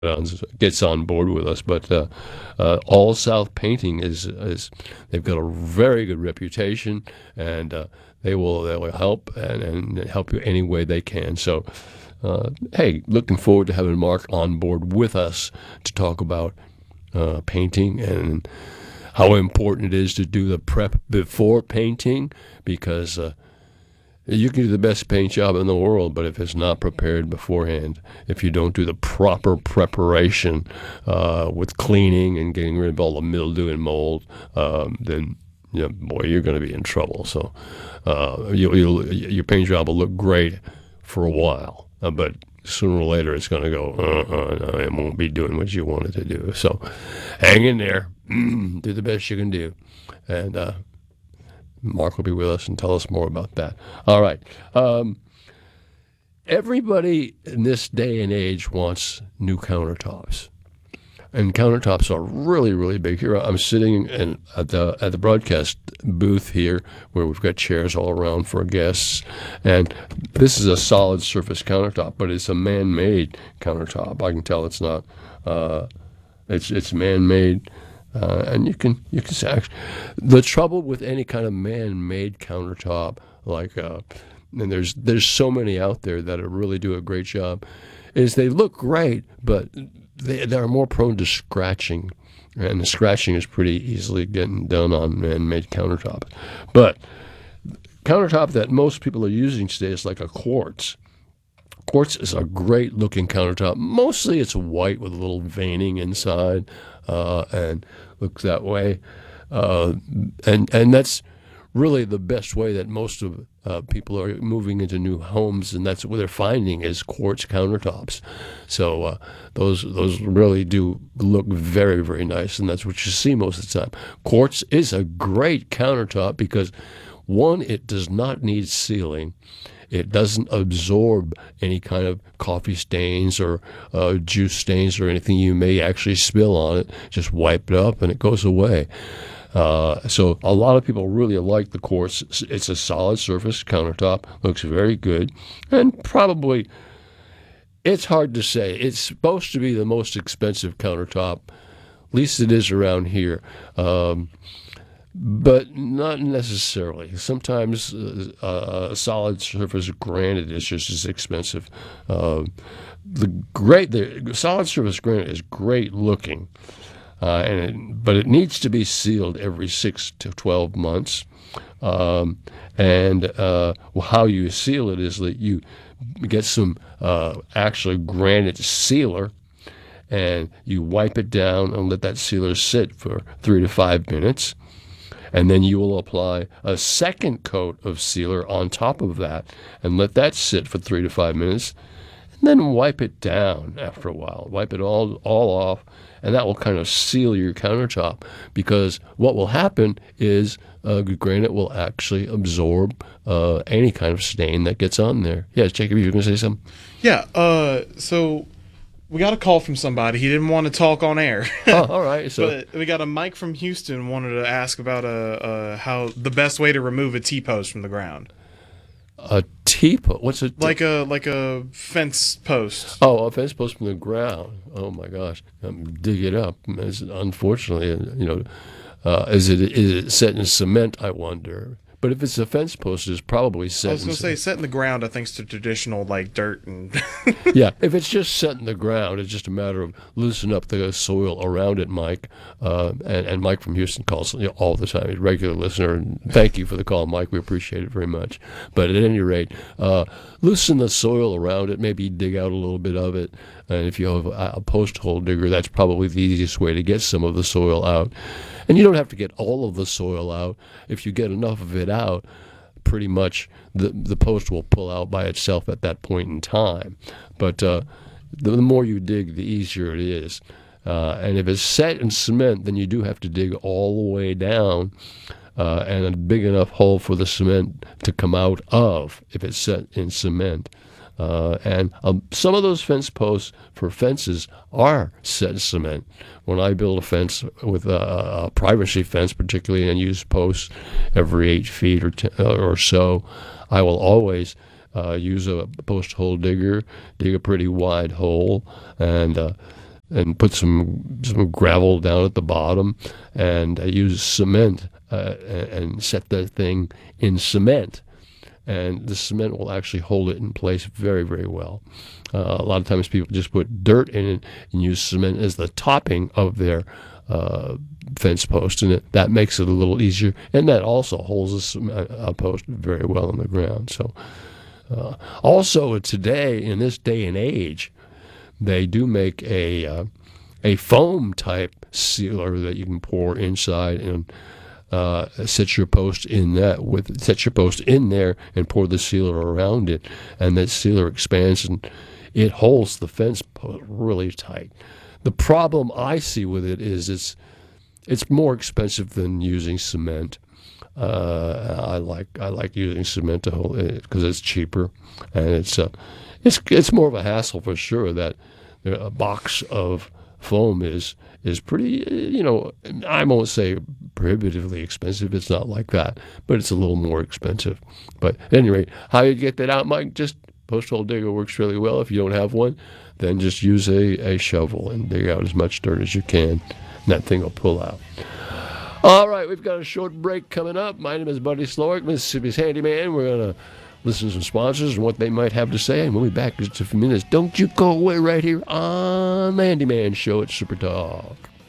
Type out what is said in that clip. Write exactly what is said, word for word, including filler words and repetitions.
gets on board with us. But uh, uh, All South Painting is is they've got a very good reputation, and uh, they will they will help and, and help you any way they can. So, uh, hey, looking forward to having Mark on board with us to talk about uh, painting and how important it is to do the prep before painting, because uh, you can do the best paint job in the world, but if it's not prepared beforehand, if you don't do the proper preparation uh, with cleaning and getting rid of all the mildew and mold, um, then you know, boy, you're going to be in trouble. So uh, you, you'll, your paint job will look great for a while, uh, but sooner or later it's going to go, uh-uh, no, it won't be doing what you want it to do. So hang in there. Do the best you can do. And uh, Mark will be with us and tell us more about that. All right. Um, everybody in this day and age wants new countertops. And countertops are really, really big. Here I'm sitting in, at the at the broadcast booth here, where we've got chairs all around for guests. And this is a solid surface countertop, but it's a man-made countertop. I can tell it's not. Uh, it's it's man-made. Uh, and you can you can say, the trouble with any kind of man-made countertop, like uh, and there's there's so many out there that really do a great job, is they look great, but they they're more prone to scratching, and the scratching is pretty easily getting done on man-made countertop. But countertop that most people are using today is like a quartz. Quartz is a great-looking countertop. Mostly it's white with a little veining inside, uh, and looks that way. Uh, and and that's really the best way that most of uh, people are moving into new homes, and that's what they're finding is quartz countertops. So uh, those those really do look very, very nice, and that's what you see most of the time. Quartz is a great countertop because, one, it does not need sealing. It doesn't absorb any kind of coffee stains or uh, juice stains or anything you may actually spill on it. Just wipe it up and it goes away. Uh, so a lot of people really like the quartz. It's a solid surface countertop, looks very good, and probably, it's hard to say. It's supposed to be the most expensive countertop, at least it is around here. Um, But not necessarily. Sometimes uh, a solid surface granite is just as expensive. Uh, the great, the solid surface granite is great looking, uh, and it, but it needs to be sealed every six to twelve months. Um, and uh, how you seal it is that you get some uh, actually granite sealer, and you wipe it down and let that sealer sit for three to five minutes. And then you will apply a second coat of sealer on top of that and let that sit for three to five minutes, and then wipe it down after a while. Wipe it all all off, and that will kind of seal your countertop, because what will happen is uh, granite will actually absorb uh, any kind of stain that gets on there. Yes, Jacob, you were going to say something? Yeah, uh, so we got a call from somebody. He didn't want to talk on air. Oh, all right. So but we got a Mike from Houston wanted to ask about uh, uh, how the best way to remove a T-post from the ground. A T-post? What's a T- Like a like a fence post. Oh, a fence post from the ground. Oh my gosh! Um, dig it up. It's, unfortunately, uh, you know, uh, is it is it set in cement? I wonder. But if it's a fence post, it's probably set. I was going to in say set in the ground. I think it's the traditional like dirt and. Yeah, if it's just set in the ground, it's just a matter of loosen up the soil around it, Mike. Uh, and, and Mike from Houston calls, you know, all the time. He's a regular listener, and thank you for the call, Mike. We appreciate it very much. But at any rate, uh, loosen the soil around it. Maybe dig out a little bit of it. And if you have a, a post hole digger, that's probably the easiest way to get some of the soil out. And you don't have to get all of the soil out. If you get enough of it out, pretty much the the post will pull out by itself at that point in time. But uh, the, the more you dig, the easier it is. Uh, and if it's set in cement, then you do have to dig all the way down, uh, and a big enough hole for the cement to come out of if it's set in cement. Uh, and um, some of those fence posts for fences are set in cement. When I build a fence with a, a privacy fence, particularly, and use posts every eight feet or t- or so, I will always uh, use a post hole digger, dig a pretty wide hole, and uh, and put some some gravel down at the bottom, and I use cement uh, and set the thing in cement. And the cement will actually hold it in place very, very well. Uh, a lot of times people just put dirt in it and use cement as the topping of their uh, fence post, and it, that makes it a little easier. And that also holds a, cement, a post very well on the ground. So, uh, also today, in this day and age, they do make a uh, a foam type sealer that you can pour inside and Uh, set your post in that with set your post in there and pour the sealer around it, and that sealer expands and it holds the fence post really tight. The problem I see with it is it's it's more expensive than using cement. Uh, I like I like using cement to hold it because it's cheaper, and it's uh, it's it's more of a hassle for sure. That a box of foam is is pretty, you know, I won't say prohibitively expensive. It's not like that, but it's a little more expensive. But at any rate, how you get that out, Mike? Just post hole digger works really well. If you don't have one, then just use a, a shovel and dig out as much dirt as you can, and that thing will pull out. All right, we've got a short break coming up. My name is Buddy Slowick, Mississippi's Handyman. We're going to listen to some sponsors and what they might have to say, and we'll be back in just a few minutes. Don't you go away right here on the Handyman Show at Super Talk.